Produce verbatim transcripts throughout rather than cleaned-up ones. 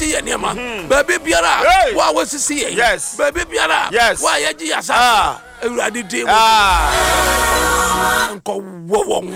ji ye niema baby biara wa wasisi ye yes baby biara yes wa ye ji asa ewurade de ah nko wo won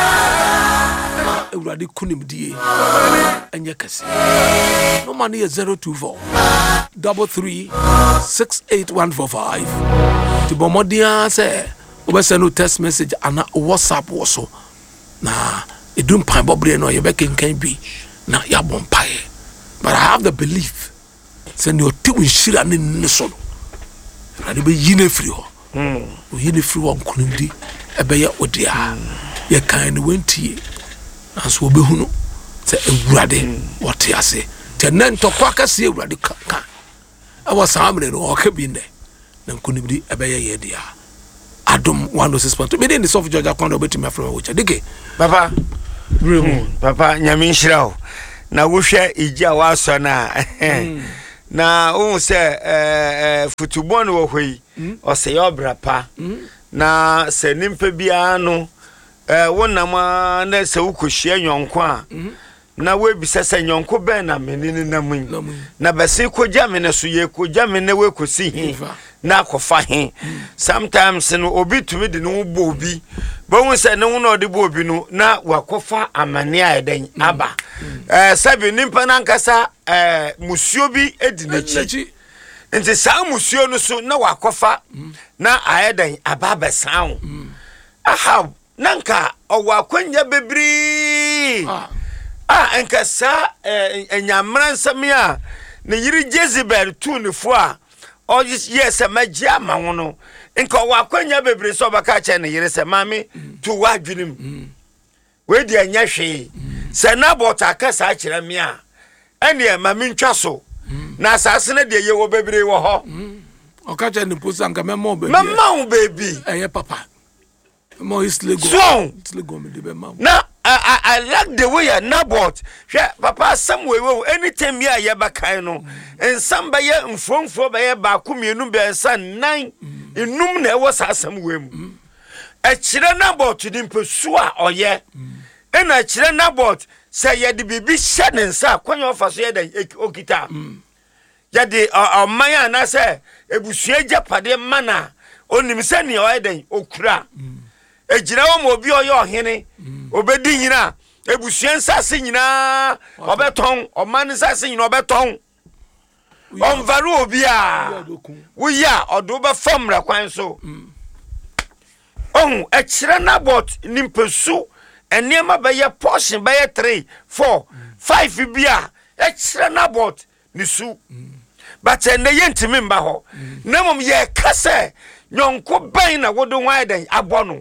ewurade kunim die enye kase no money is zero two four three three six eight one four five ti bomodia say obesenu text message ana WhatsApp wo so na edum pan bobre no ye be kenkan bi na ya bompae but I have the belief send your team shira ne nso no ade be yine free ho mm o yine free ho nkunudi ebe ye odia ye kan ne wentie aso obehunu se ewurade wote ase te nan to kwa kase ewurade ka e wa samre no o ka bi ne na nkunudi ebe ye ye dia Adom one oh six point two. Me dey in the soft Georgia kwando betimi afro wo cha dike papa bremu papa nyame nhyira o na wo hwe ija wa so na na o se eh football wo hoi o se yobra pa na se nimpa bia no eh wonam na se wukohia nyonko a na we bi sese nyonko ben na menini na mun na bese ko jamene so ye ko jamene we ko si hi na kofa he sometimes no obi tumi de no bo obi bo hu se ne hu no de bo obi no na wakofa amane a eden aba eh sabi nimpa na nkasa eh musuo bi edi nachi nti sa musuo no so na wakofa na aeden aba besan aha nanka owa kwanya bebri ah enkasa enyamran nsame ne yiri Jezebel tunifo a o yes magia ma wono nka wa kwanya bebre so baka che ne yire se mame to wa dwunim we di anya hwe se na bota akasa akira me a ene mame ntwa so na asase ne de ye wo bebre wo ho o ka che ne posa nka memo bebi memo bebi eye papa mo islego so islego me de be ma na I, I, I like the way you Nabot. Papa, some way, anytime you are Yabakai, no, and some by your phone for by a Bakumi, number son nine in Num, there was some whim. A Chiranabot to them pursue or ye, and a Chiranabot say ye the baby shed and sa, when you offer said Okita. Yadi or Maya and I say, a Busia Pade Mana, only Missani or Eden, Okra. A general mobile your henny. Obedi nyina ebusuan sase nyina obeton o man sase nyina obeton on varu obia wo ya odo be famra kwan so on e kire na bot nimpesu enema be ye portion be ye three four five bia e kire na bot nisu but en ye ntimi mba ho na mom ye kase nyonko ban na wodo wan den abono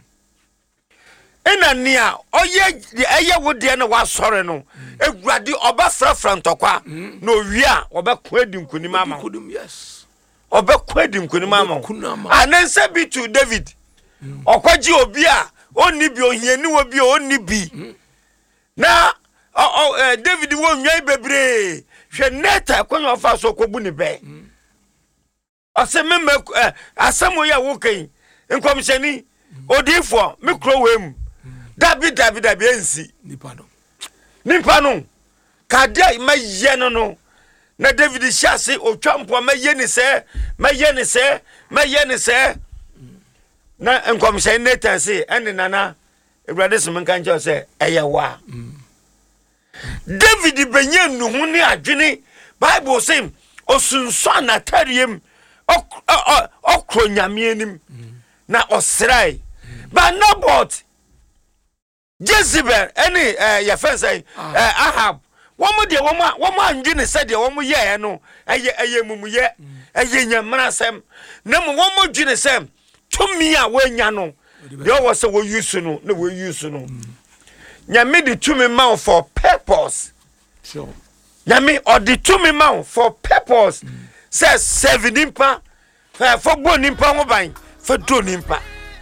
ena nia oye eye wode na wasore no egurade oba frafra ntokwa na owia oba kwadi nkunim ama yes oba kwadi nkunim ama anansa bi to David okwaji obi a onni bi ohiani wo bi onni bi na David wo nwan bebre hwe neta kwanyo ofa so kobu ni be asem me asem ya wo kan nkomhyani odifo me kro wem David David David ensi nipa no nipa no kadia maye no no na David hyase otwampo maye ni se maye ni se maye ni se na nkomhyɛ Nathan se ene nana ewurade so menka nche se eyewa David benye nuhu ni adwene Bible say osunso na tariem okro nyame anim na osrai ba Nabot Jezebel any eh your friend say eh Ahab womo de womo womo andwene se de womo ye no eye eye mumuye eye nyamrasem na mo womo dwene se tumi a wanya no de wo se wo use no na wo use no nyame de tumi ma for purpose sure nyame or the tumi ma for purpose say seven nimpa for bo nimpa ho ban for do nimpa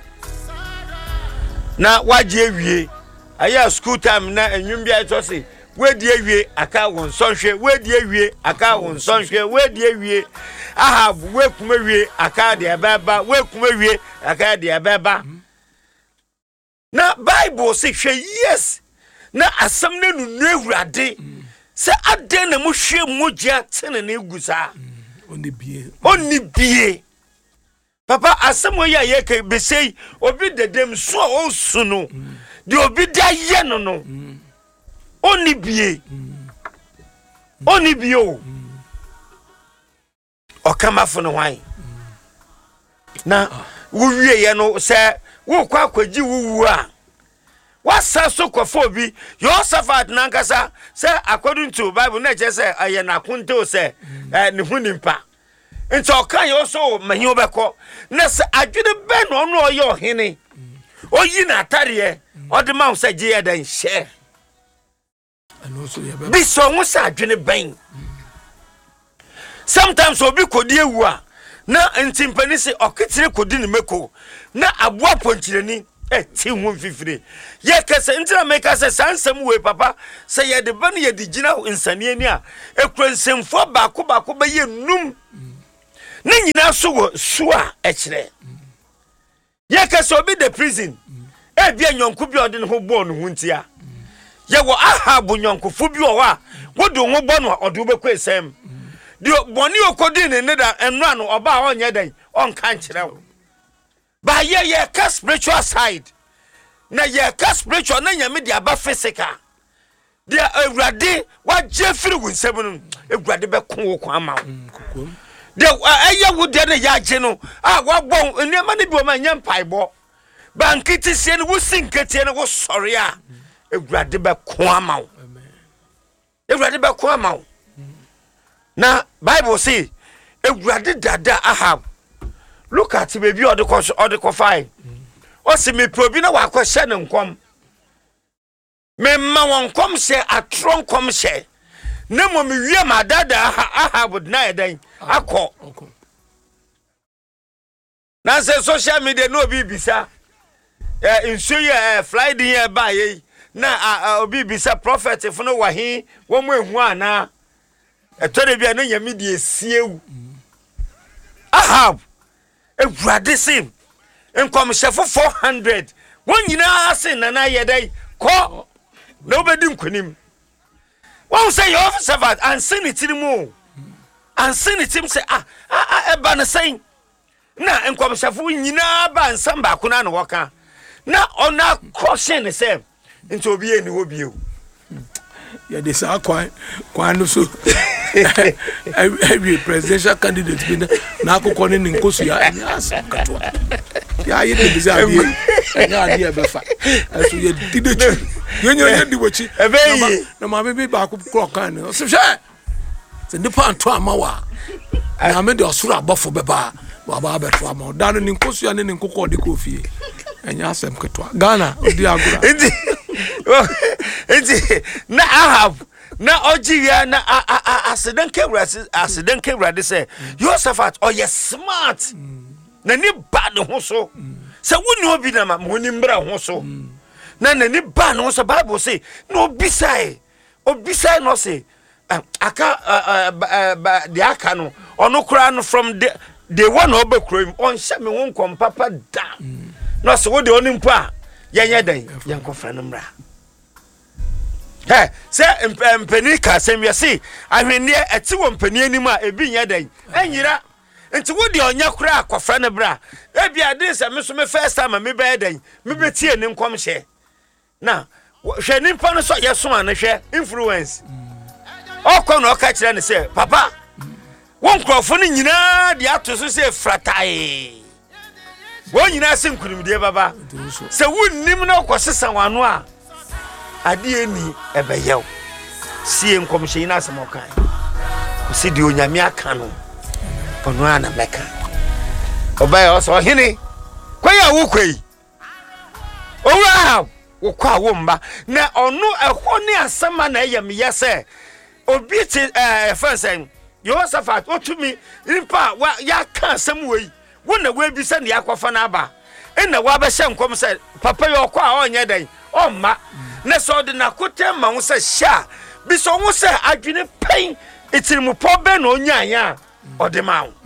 na waje awie aya school time na enwum bia to say we di awie aka won sonhwe we di awie aka won sonhwe we di awie Ahab we kuma wie aka de ababa we kuma wie aka de ababa na Bible say hwe yes na asam na nu ewurade se ade na mo hwe mogya tene na egusa oni bie oni bie papa asemo ya ye ke besei obi dedem so o su no de obi da ye no no oni bie oni bie o o kama fo no hwan na wo wie ye no se wo kwa kwaji wuwu a wasa so kwafo bi Yosafat nankasa say according to Bible na je say aye na kunto say ne hunimpa nto kan yo so mahi obekọ na se adwene be no no oye ohene oyi na atare o de ma say je dan hye and also ye be bi so wo say adwene ben sometimes obi kodi ewu a na ntimpani se oketire kodi ne meko na aboa ponchireni eh ti hu fifire ye kase ntira meka se sansem we papa se ye de ban ye de gina insane ani a ekransemfo baako baako be ye num na nyina so wo so a ekire ye kase obi de prison e bia nyonko bi ode ne ho bo no huntia ye wo Ahab nyonkofo bi o wa wo do ho bo no ode wo be kwesem de boni okodi ne ne da enu ano oba onye dan on kan kire wo ba ye ye ka spiritual side na ye ka spiritual na nyame de aba physical de awurade wa jefiri wunsem no awurade be ko wo kwa ma de eye wo de ne ya je no ah wa bon enema ne bi o ma nyam paibo bankiti sie ne wo sinketie ne wo sori a awurade be ko ama wo awurade be ko ama wo na Bible say awurade dada Ahab. Look at baby or the course or the coffee. O si me probi na wa kwese ne nkom. Me ma won kom se atron kom se. Na mo me wie ma dada Ahab na edan akọ. Na se social media no obi bisa. Eh inso ye fly din ye ba ye. Na obi bisa prophet fo no wahi wo mo ehu ana. E to de bia na nyame die siewu. Ahab Ewurade sim enkom shefo four hundred won nyina asin na na yedai ko na obedi nkonim won say your officer vat and sin it mu and sin it him say ah ah e ba na say na enkom shefo nyina ba nsam ba ko na na woka na ona caution say nti obi eni wo bio ya de sa kwan kwan no so every presidential candidate bi na akoko ne nkosu ya asa katwa ya ye de biza bi ya dia be fa aso ye didechi ye nyo ye di wachi na ma be ba ko kro kan no so hwe se ne pa anto amawa na me de osuro abofo be ba ba ba be to ama da no nkosu ya ne nkoko de ko fie enya asem katwa Ghana odi agura enti na Ahab na ojiya na accident kewra accident kewra de say Yosafat oh yes smart na ni ba ne ho so se woni obi na ma woni mbra ho so na na ni ba ne ho so Bible say no obisai obisai no say aka the aka no ono kura no from the the one obekro on hye me won kom papa da no so wo de oni mpo a yenye dan yankofra no mbra Hey, say mpani ka sem yesi ahwenni eti wo mpani anim a ebi nya dan anyira enti wo de onya kura akofra ne bra e bia de se me so me first time me be dan me betie ne nkom hye na hwe ni mpa no so yeso an hwe influence okọ na oka kire ne say papa won krofo ne nyina de ato so say fratai won nyina se nkunimdie baba se wonnim na okosesa wano a ade ni ebeyew sie nkomhye ina asemokan si di onyame aka no ono ana meka obay oso hini kwaya wo kwai owura wo kwa wo mba na ono ehwo ne asema na yem yese obi ti eh fansen Yosafat otumi impa wa ya ka asem wei wo na we bi se ne yakofa na aba ena wa ba hye nkom se papa yo kwa onye dan omma na so de na kotem ma wo se sha bi so wo se adwene pen etirimu po be na onyanya ode ma wo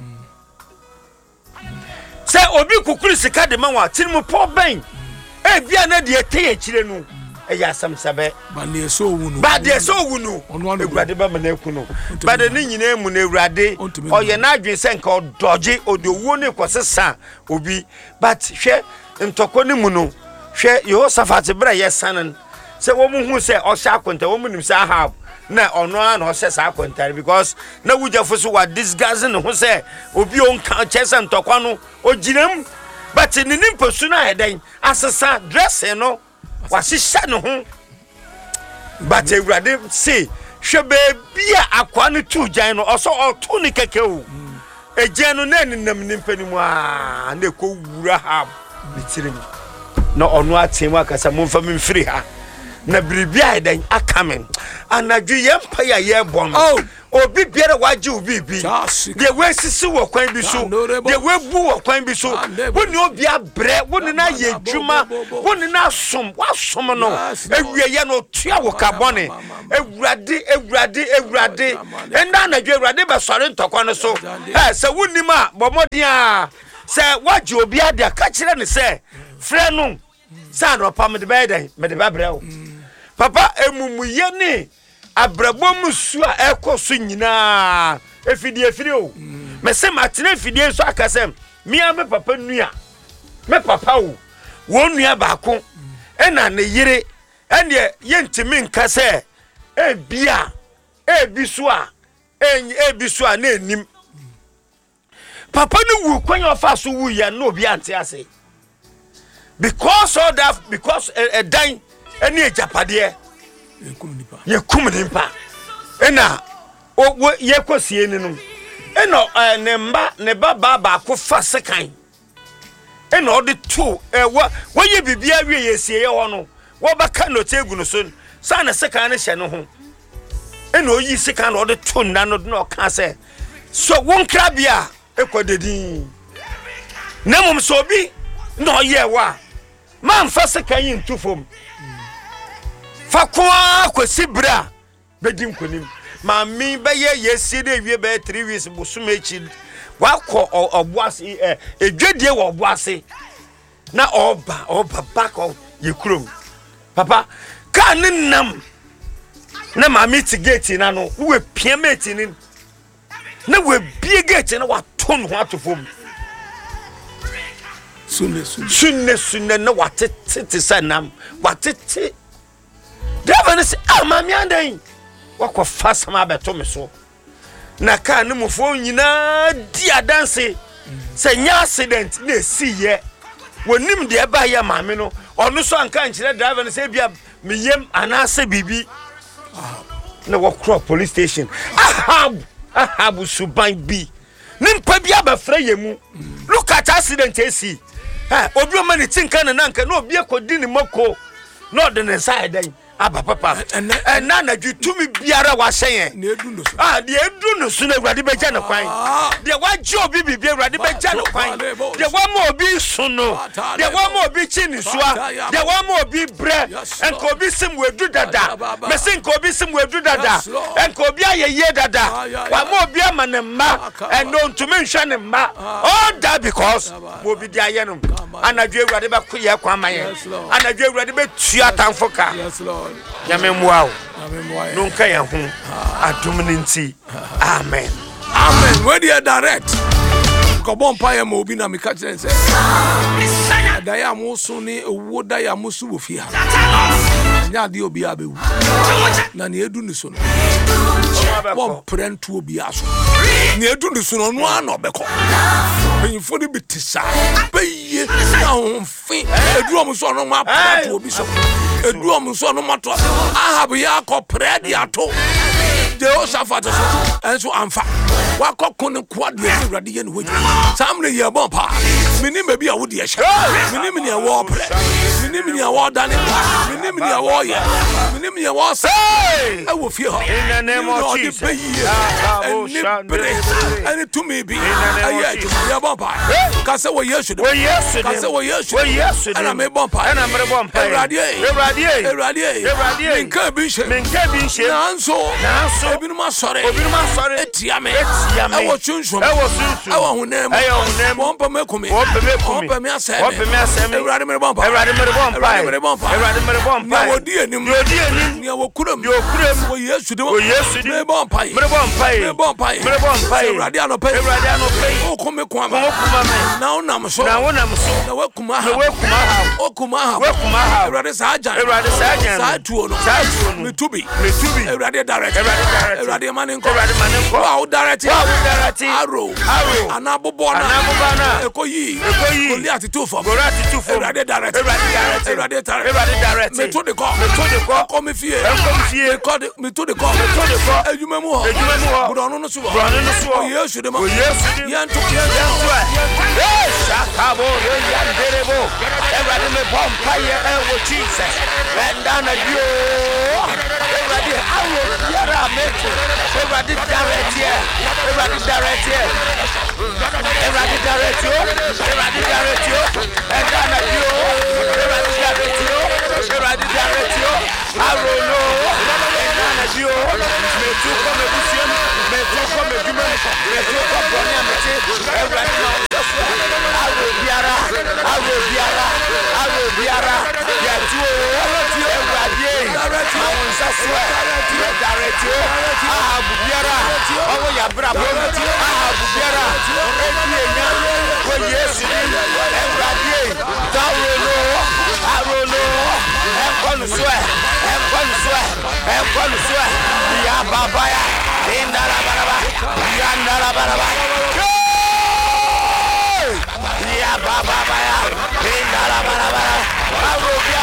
se obi kukuru sika de ma wo atirimu po ben e bia na de ete ya kire no e ya sam sabe ba ne so wunu ba de so wunu ewurade ba ma na eku no ba de ni nyina emu na ewurade oye na adwen se nka odoje odowo ne kwosesa obi but hwe ntoko ne mu no hwe Yehoshaphat bra yesanen se wo mu hu se o sha kwonta wo mu nim se Ahab na ono an o se sa kwonta because na wujafo so wa disguising hu se obi on ka chese ntoko no oginam but ni nimposu na heden asesa dress no wa shisha no hu but ewurade say hwe be a akwa no tu jan no oso otu ni keke o eje no na ninam nimpanimu a na ko wura ha bitirim na ono atemu akasa momfa memfiri ha na biribia eden akamen anadwu yempa ya ye bom obi biara waje obi bi de we sisi wo kwan bi so de we bu wo kwan bi so woni obi abre woni na ye dwuma woni na som wasom no ewie ye no tua wo kabone ewurade ewurade ewurade enda anadwu ewurade be sore ntokwa no so eh se woni ma bomodin a se waje obi ade aka kire ne se frɛ no sa no pa me de be den me de ba brɛ papa emumuye ni abrabom su a ekoso nyina efidi efiri o me se matene efidi so akasem mi a me papa nua me papa o wo nua ba ko ena ne yire ene yentimi nka se e bia e bisu a e bisu a na enim papa ni wu kwanya ofa so wu ya na obi ante ase because of that because a dan ene ejapade ye kumnipa ena o ye kosie ni no ena ne mba ne baba ba ko fa sekan ena odi to e wo ye bibia wie ye sie ye ho no wo baka no tegu no so sa na sekan ne hye no ho ena oyi sekan no odi to nna no no ka se so won krabia ekodedin na mum so bi no ye wa man fa sekan yin tufom fakwa kwesi bra bedim konim ma mi be ye yesi de wie be three weeks busum echi wakọ obuase eh edwedie wo obuase na oba oba back of yekrom papa ka ne nam na ma mitigate na no we piamate ni na we bie gate na wa ton ho atofom sunne sunne sunne na watete sanam watete Devon say ah mami andan wakọ fast ma beto me so na ka ne mufo nyina di adanse say nya accident na si ye wonim de ba ya mami no onu so anka nkire driver say bia me yem anase bibi na wakọ police station ahab ahab suban bi nimpa bia ba fra yemu look at accident esi eh obi o mani tinka na nanka na obi ekodi ni mako no de ne side dan aba papa eh na na dwutumi biara wa hyen na edu no so ah de edu no so na Awurade beja ne kwan de waje obi bibia Awurade beja ne kwan de wa ma obi su no de wa ma obi chi ni so de wa ma obi bre enko obi sim wedu dada me sin ko obi sim wedu dada enko obi ayeye dada wa ma obi ama ne ma eno ntumi nhwe ne ma all that because mo obi di aye no anadwe Awurade be koye kwan maye anadwe Awurade be tua tanfoka yes Lord Yame mwao. Yame mwao. Nunca ya hu. Adumininti. Amen. Amen. Where do you direct? Kobon pa ya mo obi na me ka kire se. Da ya mo so ni owo da ya mo so wo fi ha. Nya de obi abewu. Na ne edu ni so no. Bom prentu obi aso. Ne edu ni so no no an obeko. Benyifo ni bitisa. Beye na onfin. Edu omo so no ma prentu obi so. Edu omo so no mato. Ahab ya ko predi ato. Jehoshaphat so enso amfa. Wakọ ne kwa de Awurade ye ne hoji. Samre ye bon pa. Mini me bi a wodi e hye. Mini me ne wo pre. Mini me ne wo dane. Mini me ne wo ye. Mini me ne wo say. I will fear her. In the name of Jesus. And to me be. Aye, ye bon pa. Ka se wo Yesu de. Wo Yesu de. Ka se wo Yesu. Wo Yesu de. Ana me bon pa. Ana me bon pa. Awurade. Awurade. Awurade. Awurade. Minka bi hye. Minka bi hye. Nanso. Nanso. Ebinum asore. Ebinum asore. Etia me. Etia me. Ewo chunchum. Ewo chunchum. Ewo hunem. Ewo hunem. Won pa me kumi. Won pa me kumi. Won pa me asem. Won pa me asem. Awurade me bon pa. Awurade me bon pai Erade bon pai Erade mere bon pai na wodi anim ni odi anim ni wokuram ni okuram wo Yesu de wo Yesu di me bon pai mere bon pai me bon pai mere bon pai Erade anopai Erade anopai o kome kwa ko kuma me na wonam so na wonam so na wakuma na wakuma ha o kuma ha wakuma ha Erade sa ajan Erade sa ajan sa tuo no sa tuo no metubi metubi Erade direct Erade direct Erade maninko Erade maninko wa direct wa direct aro aro anabobo na anabobo na ekoyi ekoyi Goliath two for Goliath two for Erade direct Erade direct Erade direct Erade direct me to the call me to the call come fie come fie me to the call me to the call ejuma mu ho ejuma mu ho bro no no so bro no no so o Yesu de ma o Yesu di yan to yan to eh shakabo yo yanderebo Erade me bompa ye e wo Jesus benda na dio Erade awo yara meto Erade direct ye Erade direct ye Erade direct yo Erade direct yo benda na dio Erade direct yo Erade direct yo arolo benda na dio metu ko me busio metu ko me duma metu ko bonya mete Erade na awo biara awo biara awo biara ya tuo Erade awon saswa direct yo abu biara owo ya brabo abu biara edi enya ko Yesu ni Erade tawolo arolo ekonu so ekonu so ekonu so ya baba ya indara baraba ya ndara baraba ya baba ya indara baraba abu